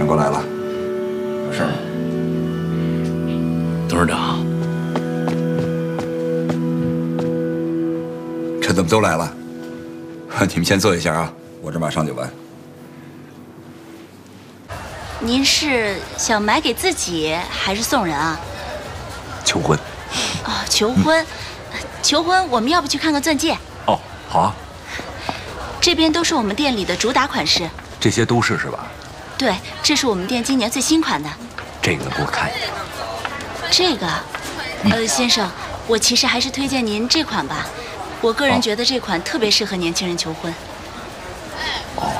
过来了，有事吗？ 董事长， 这怎么都来了？你们先坐一下啊，我这马上就完。 您是想买给自己还是送人啊？ 求婚。 哦，求婚，求婚，我们要不去看看钻戒？ 哦，好啊， 这边都是我们店里的主打款式。 这些都是吧？ 对，这是我们店今年最新款的。 这个给我看一眼。 这个，先生，我其实还是推荐您这款吧。我个人觉得这款特别适合年轻人求婚。 哦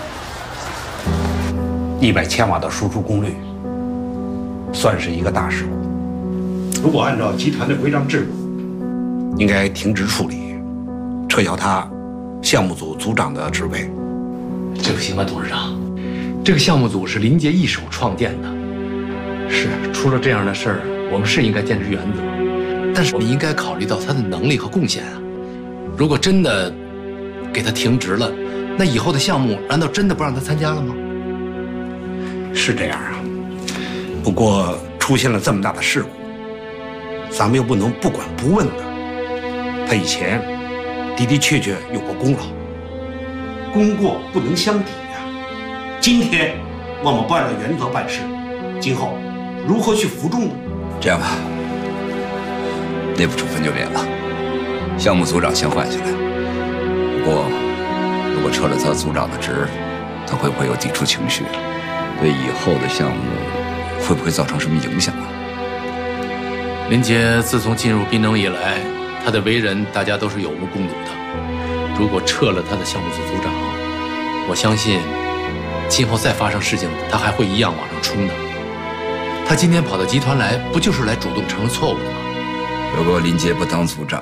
，100千瓦的输出功率，算是一个大事故。如果按照集团的规章制度，应该停职处理，撤销他项目组组长的职位。 这不行吧，董事长？这个项目组是林杰一手创建的，是出了这样的事儿，我们是应该坚持原则，但是我们应该考虑到他的能力和贡献啊。如果真的给他停职了，那以后的项目难道真的不让他参加了吗？ 是这样啊，不过出现了这么大的事故，咱们又不能不管不问的。他以前的的确确有过功劳，功过不能相抵呀。今天我们不按照原则办事，今后如何去服众呢？ 这样吧，内部处分就免了，项目组长先换下来。不过，如果撤了他组长的职，他会不会有抵触情绪？对以后的项目会不会造成什么影响啊？ 林杰自从进入滨城以来，他的为人大家都是有目共睹的。如果撤了他的项目组组长，我相信今后再发生事情，他还会一样往上冲的。他今天跑到集团来，不就是来主动承认错误的吗？ 如果林杰不当组长，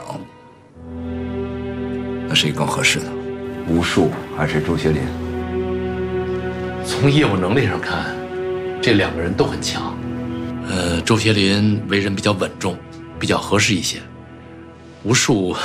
那谁更合适呢？吴树还是周学林？ 从业务能力上看，这2个人都很强。周学林为人比较稳重，比较合适一些。吴树